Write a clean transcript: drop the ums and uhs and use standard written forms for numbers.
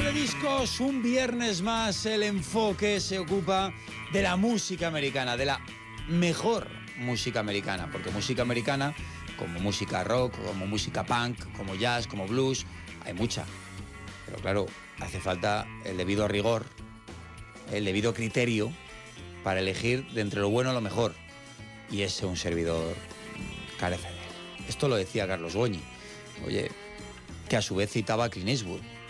de discos, un viernes más el enfoque se ocupa de la música americana, de la mejor música americana, porque música americana, como música rock, como música punk, como jazz, como blues, hay mucha. Pero claro, hace falta el debido rigor, el debido criterio para elegir de entre lo bueno lo mejor. Y ese un servidor carece de él. Esto lo decía Carlos Goñi, oye, que a su vez citaba a Clint Eastwood.